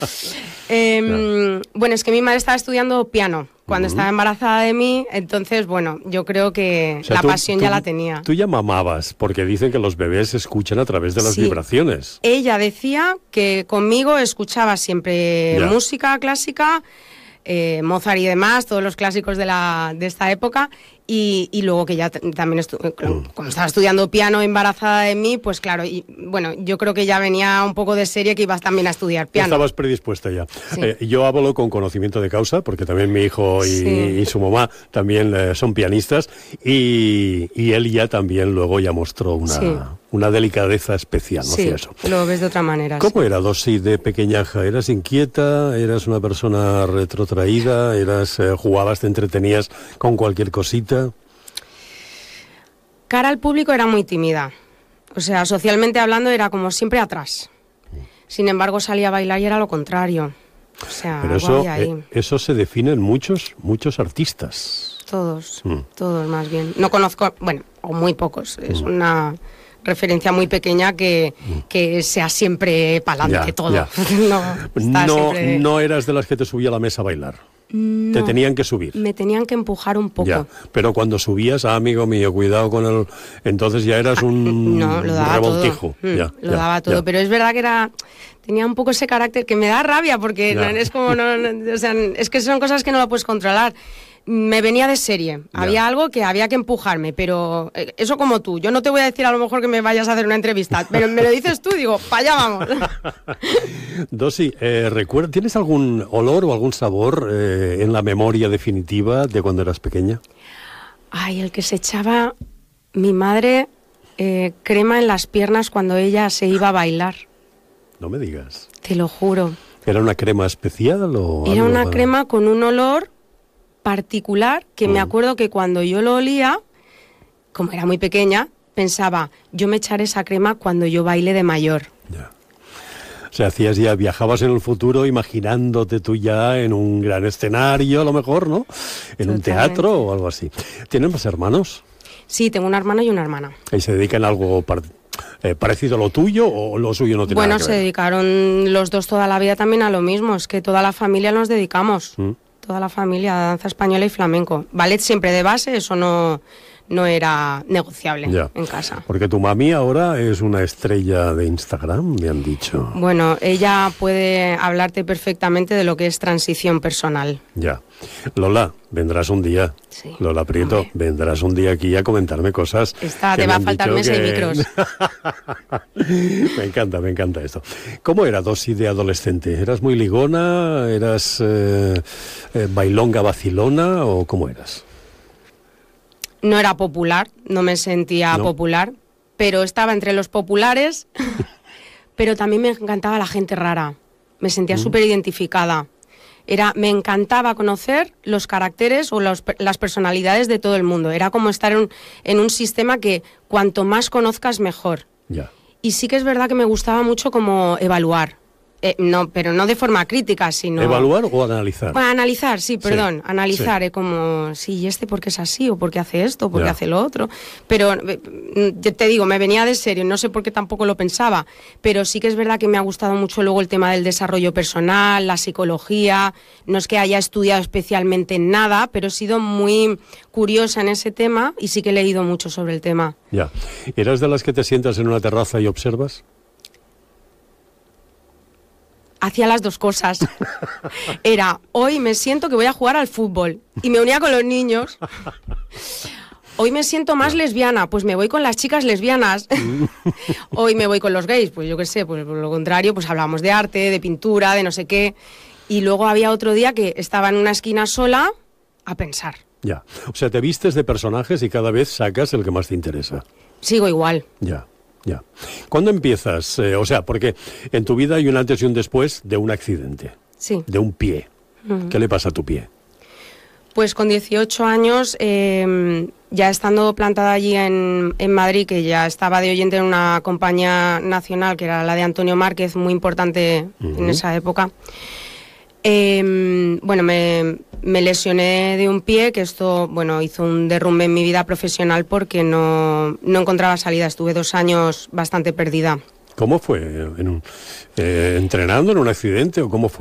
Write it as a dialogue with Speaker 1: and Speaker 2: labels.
Speaker 1: Bueno, es que mi madre estaba estudiando piano cuando estaba embarazada de mí, entonces, bueno, yo creo que
Speaker 2: O sea,
Speaker 1: la pasión ya la tenía.
Speaker 2: Tú ya mamabas, porque dicen que los bebés escuchan a través de las vibraciones.
Speaker 1: Ella decía que conmigo escuchaba siempre música clásica, Mozart y demás, todos los clásicos de esta época, y luego que ya también cuando estaba estudiando piano embarazada de mí, pues claro, y bueno, yo creo que ya venía un poco de serie que ibas también a estudiar piano.
Speaker 2: Estabas predispuesta ya.
Speaker 1: Sí.
Speaker 2: Yo hablo con conocimiento de causa, porque también mi hijo y su mamá también son pianistas, y él ya también luego ya mostró una delicadeza especial, ¿no?
Speaker 1: Sí,
Speaker 2: Hacia eso.
Speaker 1: lo ves de otra manera.
Speaker 2: ¿Cómo era Dosi de pequeñaja? ¿Eras inquieta? ¿Eras una persona retrotraída? ¿Jugabas, te entretenías con cualquier cosita?
Speaker 1: Cara al público era muy tímida. O sea, socialmente hablando era como siempre atrás. Sin embargo, salía a bailar y era lo contrario. O sea,
Speaker 2: pero eso se define en muchos artistas.
Speaker 1: Todos más bien. No conozco, bueno, o muy pocos. Es una referencia muy pequeña que sea siempre pa'lante todo.
Speaker 2: Ya. No eras de las que te subía a la mesa a bailar.
Speaker 1: No,
Speaker 2: te tenían que subir.
Speaker 1: Me tenían que empujar un poco.
Speaker 2: Ya, pero cuando subías, amigo mío, cuidado con el... Entonces ya eras un
Speaker 1: lo daba
Speaker 2: revoltijo.
Speaker 1: Todo. Lo daba todo, pero es verdad que tenía un poco ese carácter que me da rabia porque no es como... o sea, es que son cosas que no lo puedes controlar. Me venía de serie. Había algo que había que empujarme, pero eso como tú. Yo no te voy a decir a lo mejor que me vayas a hacer una entrevista, pero me lo dices tú, digo, para allá vamos.
Speaker 2: Dosi, ¿tienes algún olor o algún sabor en la memoria definitiva de cuando eras pequeña?
Speaker 1: Ay, el que se echaba mi madre crema en las piernas cuando ella se iba a bailar.
Speaker 2: No me digas.
Speaker 1: Te lo juro.
Speaker 2: ¿Era una crema especial o...?
Speaker 1: Era una crema con un olor particular que me acuerdo que cuando yo lo olía, como era muy pequeña, pensaba, yo me echaré esa crema cuando yo baile de mayor.
Speaker 2: Ya. O sea, viajabas en el futuro imaginándote tú ya en un gran escenario, a lo mejor, ¿no? En un teatro o algo así. ¿Tienes más hermanos?
Speaker 1: Sí, tengo un hermano y una hermana.
Speaker 2: ¿Y se dedican a algo parecido a lo tuyo o lo suyo no tiene nada que ver?
Speaker 1: Bueno, se dedicaron los dos toda la vida también a lo mismo, es que toda la familia nos dedicamos. Toda la familia, danza española y flamenco. Ballet siempre de base, eso no era negociable en casa.
Speaker 2: Porque tu mami ahora es una estrella de Instagram, me han dicho.
Speaker 1: Bueno, ella puede hablarte perfectamente de lo que es transición personal.
Speaker 2: Ya. Lola, vendrás un día.
Speaker 1: Sí.
Speaker 2: Lola Prieto, vendrás un día aquí a comentarme cosas.
Speaker 1: Te va a faltar mesa y micros.
Speaker 2: Me encanta esto. ¿Cómo era Dosi de adolescente? ¿Eras muy ligona? ¿Eras bailonga vacilona o cómo eras?
Speaker 1: No era popular, no me sentía popular, pero estaba entre los populares, pero también me encantaba la gente rara. Me sentía súper identificada. Me encantaba conocer los caracteres o las personalidades de todo el mundo. Era como estar en un sistema que cuanto más conozcas, mejor.
Speaker 2: Ya.
Speaker 1: Y sí que es verdad que me gustaba mucho como evaluar. Pero no de forma crítica, sino...
Speaker 2: ¿Evaluar o analizar?
Speaker 1: Bueno, analizar, analizar,
Speaker 2: sí.
Speaker 1: Como, ¿y este por qué es así? ¿O por qué hace esto? ¿O por qué hace lo otro? Pero, te digo, me venía de serio, no sé por qué tampoco lo pensaba, pero sí que es verdad que me ha gustado mucho luego el tema del desarrollo personal, la psicología, no es que haya estudiado especialmente nada, pero he sido muy curiosa en ese tema y sí que he leído mucho sobre el tema.
Speaker 2: Ya. ¿Eras de las que te sientas en una terraza y observas?
Speaker 1: Hacía las dos cosas. Hoy me siento que voy a jugar al fútbol y me unía con los niños. Hoy me siento más lesbiana, pues me voy con las chicas lesbianas. Hoy me voy con los gays, pues yo qué sé, pues por lo contrario, pues hablábamos de arte, de pintura, de no sé qué. Y luego había otro día que estaba en una esquina sola a pensar.
Speaker 2: Ya, o sea, te vistes de personajes y cada vez sacas el que más te interesa.
Speaker 1: Sigo igual.
Speaker 2: Ya. ¿Cuándo empiezas? Porque en tu vida hay un antes y un después de un accidente.
Speaker 1: Sí.
Speaker 2: De un pie. ¿Qué le pasa a tu pie?
Speaker 1: Pues con 18 años, ya estando plantada allí en Madrid, que ya estaba de oyente en una compañía nacional, que era la de Antonio Márquez, muy importante en esa época, me lesioné de un pie, que esto, hizo un derrumbe en mi vida profesional porque no encontraba salida. Estuve 2 años bastante perdida.
Speaker 2: ¿Cómo fue? ¿Entrenando en un accidente o cómo fue?